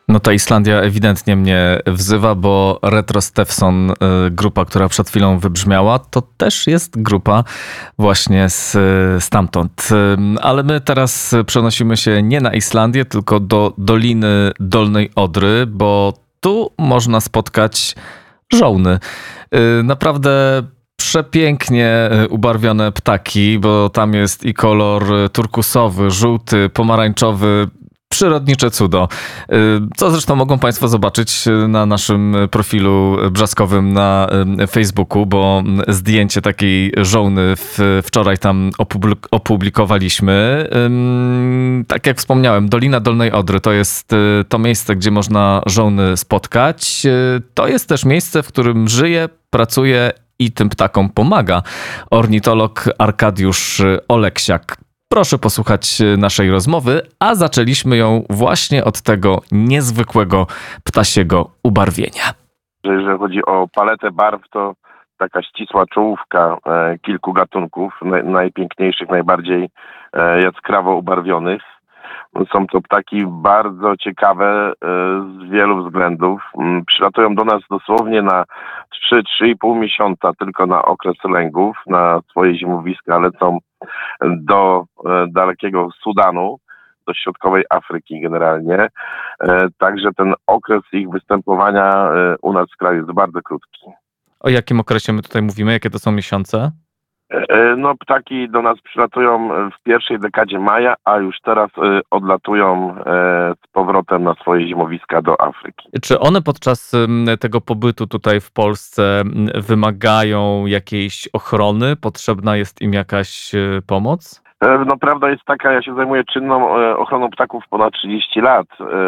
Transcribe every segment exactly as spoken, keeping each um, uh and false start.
No ta Islandia ewidentnie mnie wzywa, bo Retro Stefson, grupa, która przed chwilą wybrzmiała, to też jest grupa właśnie z, stamtąd. Ale my teraz przenosimy się nie na Islandię, tylko do Doliny Dolnej Odry, bo tu można spotkać żołny. Naprawdę przepięknie ubarwione ptaki, bo tam jest i kolor turkusowy, żółty, pomarańczowy. Przyrodnicze cudo, co zresztą mogą Państwo zobaczyć na naszym profilu brzaskowym na Facebooku, bo zdjęcie takiej żołny wczoraj tam opublikowaliśmy. Tak jak wspomniałem, Dolina Dolnej Odry to jest to miejsce, gdzie można żołny spotkać. To jest też miejsce, w którym żyje, pracuje i tym ptakom pomaga ornitolog Arkadiusz Oleksiak. Proszę posłuchać naszej rozmowy, a zaczęliśmy ją właśnie od tego niezwykłego ptasiego ubarwienia. Jeżeli chodzi o paletę barw, to taka ścisła czołówka e, kilku gatunków, naj, najpiękniejszych, najbardziej e, jaskrawo ubarwionych. Są to ptaki bardzo ciekawe e, z wielu względów. M, przylatują do nas dosłownie na trzy trzy i pół miesiąca tylko na okres lęgów, na swoje zimowiska lecą do e, dalekiego Sudanu, do środkowej Afryki generalnie. E, także ten okres ich występowania e, u nas w kraju jest bardzo krótki. O jakim okresie my tutaj mówimy? Jakie to są miesiące? E, no ptaki do nas przylatują w pierwszej dekadzie maja, a już teraz e, odlatują e, z powrotem na swoje zimowiska do Afryki. Czy one podczas tego pobytu tutaj w Polsce wymagają jakiejś ochrony? Potrzebna jest im jakaś pomoc? No prawda jest taka, ja się zajmuję czynną ochroną ptaków ponad trzydzieści lat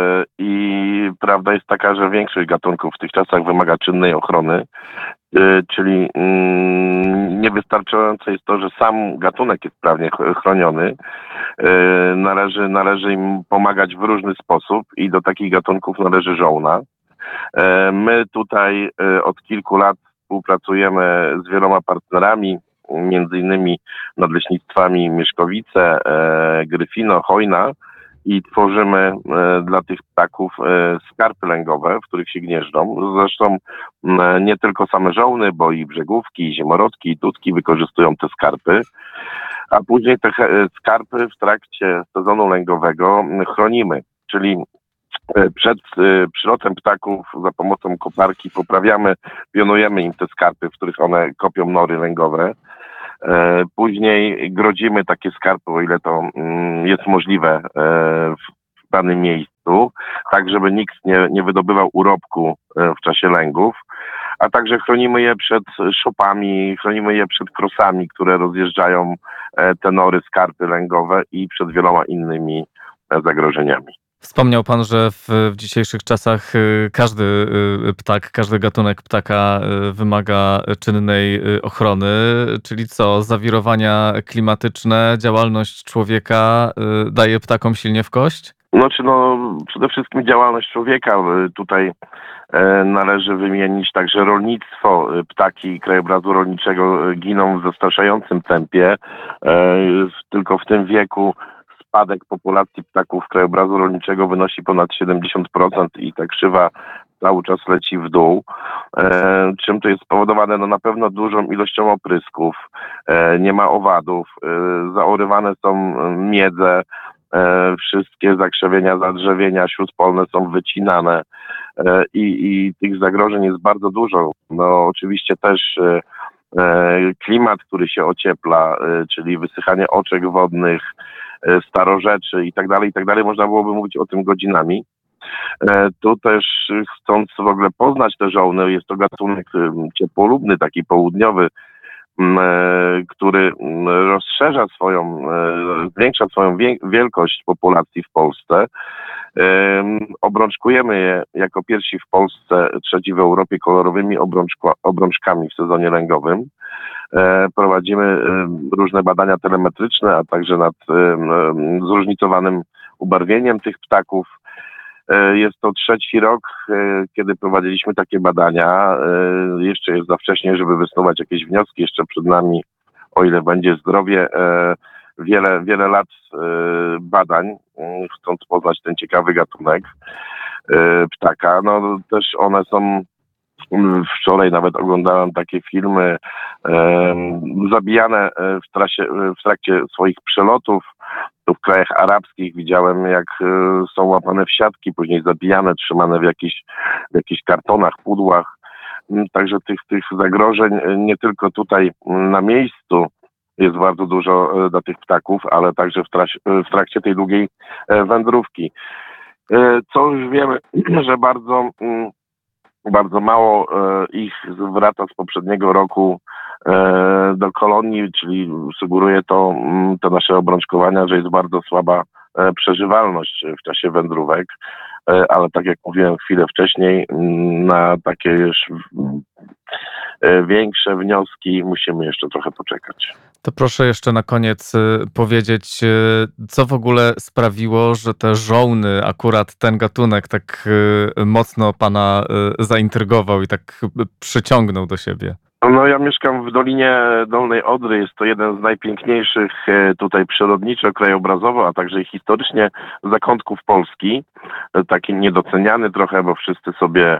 i prawda jest taka, że większość gatunków w tych czasach wymaga czynnej ochrony, czyli niewystarczające jest to, że sam gatunek jest prawnie chroniony. Należy, należy im pomagać w różny sposób i do takich gatunków należy żołna. My tutaj od kilku lat współpracujemy z wieloma partnerami, między innymi nadleśnictwami Mieszkowice, e, Gryfino, Hojna i tworzymy e, dla tych ptaków e, skarpy lęgowe, w których się gnieżdżą. Zresztą e, nie tylko same żołny, bo i brzegówki, i zimorodki, i tutki wykorzystują te skarpy, a później te e, skarpy w trakcie sezonu lęgowego chronimy, czyli przed y, przylotem ptaków za pomocą koparki poprawiamy, pionujemy im te skarpy, w których one kopią nory lęgowe. E, później grodzimy takie skarpy, o ile to mm, jest możliwe e, w danym miejscu, tak żeby nikt nie, nie wydobywał urobku e, w czasie lęgów, a także chronimy je przed szopami, chronimy je przed krosami, które rozjeżdżają e, te nory, skarpy lęgowe i przed wieloma innymi e, zagrożeniami. Wspomniał Pan, że w, w dzisiejszych czasach każdy ptak, każdy gatunek ptaka wymaga czynnej ochrony, czyli co, zawirowania klimatyczne, działalność człowieka daje ptakom silnie w kość? Znaczy no, przede wszystkim działalność człowieka. Tutaj e, należy wymienić także rolnictwo. Ptaki krajobrazu rolniczego giną w zastraszającym tempie. E, tylko w tym wieku spadek populacji ptaków krajobrazu rolniczego wynosi ponad siedemdziesiąt procent i ta krzywa cały czas leci w dół. E, czym to jest spowodowane? No na pewno dużą ilością oprysków, e, nie ma owadów, e, zaorywane są miedze, e, wszystkie zakrzewienia, zadrzewienia śródpolne są wycinane e, i, i tych zagrożeń jest bardzo dużo. No oczywiście też e, klimat, który się ociepla, e, czyli wysychanie oczek wodnych, starorzeczy i tak dalej, i tak dalej. Można byłoby mówić o tym godzinami. E, tu też chcąc w ogóle poznać te żołny, jest to gatunek ciepłolubny, taki południowy, m, e, który rozszerza swoją, e, zwiększa swoją wie, wielkość populacji w Polsce. E, obrączkujemy je jako pierwsi w Polsce, trzeci w Europie kolorowymi obrączko, obrączkami w sezonie lęgowym. Prowadzimy różne badania telemetryczne, a także nad zróżnicowanym ubarwieniem tych ptaków. Jest to trzeci rok, kiedy prowadziliśmy takie badania. Jeszcze jest za wcześnie, żeby wysnuwać jakieś wnioski. Jeszcze przed nami, o ile będzie zdrowie, wiele, wiele lat badań, chcąc poznać ten ciekawy gatunek. ptaka. No też one są, wczoraj nawet oglądałem takie filmy, zabijane w, trasie, w trakcie swoich przelotów. Tu w krajach arabskich widziałem, jak są łapane w siatki, później zabijane, trzymane w jakichś, w jakichś kartonach, pudłach. Także tych, tych zagrożeń nie tylko tutaj na miejscu jest bardzo dużo dla tych ptaków, ale także w, trasie, w trakcie tej długiej wędrówki. Co już wiemy, że bardzo, bardzo mało ich wraca z poprzedniego roku do kolonii, czyli sugeruje to, te nasze obrączkowania, że jest bardzo słaba przeżywalność w czasie wędrówek, ale tak jak mówiłem chwilę wcześniej, na takie już większe wnioski musimy jeszcze trochę poczekać. To proszę jeszcze na koniec powiedzieć, co w ogóle sprawiło, że te żołny, akurat ten gatunek tak mocno pana zaintrygował i tak przyciągnął do siebie? No ja mieszkam w Dolinie Dolnej Odry. Jest to jeden z najpiękniejszych tutaj przyrodniczo, krajobrazowo, a także historycznie zakątków Polski. Taki niedoceniany trochę, bo wszyscy sobie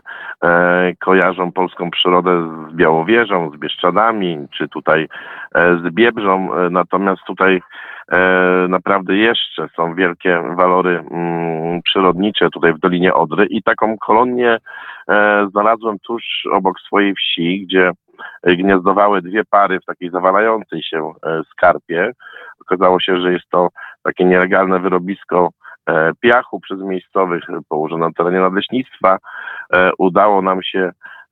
e, kojarzą polską przyrodę z Białowieżą, z Bieszczadami, czy tutaj e, z Biebrzą. Natomiast tutaj e, naprawdę jeszcze są wielkie walory mm, przyrodnicze tutaj w Dolinie Odry i taką kolonię e, znalazłem tuż obok swojej wsi, gdzie gniazdowały dwie pary w takiej zawalającej się skarpie. Okazało się, że jest to takie nielegalne wyrobisko piachu przez miejscowych położone na terenie nadleśnictwa. Udało nam się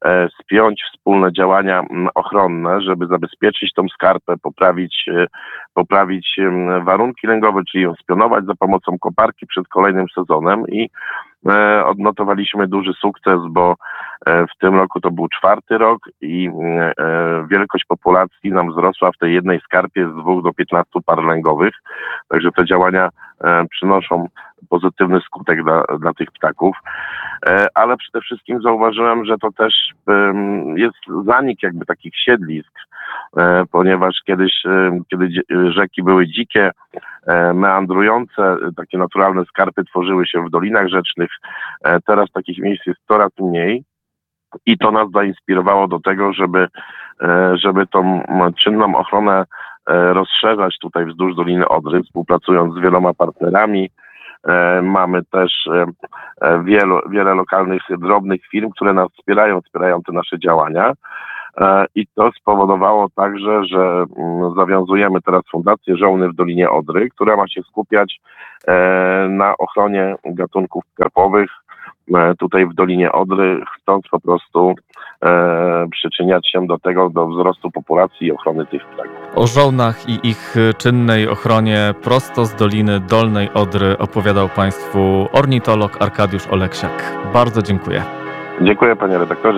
spiąć wspólne działania ochronne, żeby zabezpieczyć tą skarpę, poprawić, poprawić warunki lęgowe, czyli ją spionować za pomocą koparki przed kolejnym sezonem i odnotowaliśmy duży sukces, bo w tym roku to był czwarty rok i wielkość populacji nam wzrosła w tej jednej skarpie z dwóch do piętnastu par lęgowych. Także te działania przynoszą pozytywny skutek dla, dla tych ptaków. Ale przede wszystkim zauważyłem, że to też jest zanik jakby takich siedlisk, ponieważ kiedyś, kiedy rzeki były dzikie, meandrujące, takie naturalne skarpy tworzyły się w dolinach rzecznych. Teraz takich miejsc jest coraz mniej i to nas zainspirowało do tego, żeby, żeby tą czynną ochronę rozszerzać tutaj wzdłuż Doliny Odry, współpracując z wieloma partnerami. Mamy też wielu, wiele lokalnych, drobnych firm, które nas wspierają, wspierają te nasze działania. I to spowodowało także, że zawiązujemy teraz Fundację Żołny w Dolinie Odry, która ma się skupiać na ochronie gatunków skarpowych tutaj w Dolinie Odry, chcąc po prostu przyczyniać się do tego, do wzrostu populacji i ochrony tych ptaków. O żołnach i ich czynnej ochronie prosto z Doliny Dolnej Odry opowiadał Państwu ornitolog Arkadiusz Oleksiak. Bardzo dziękuję. Dziękuję, panie redaktorze.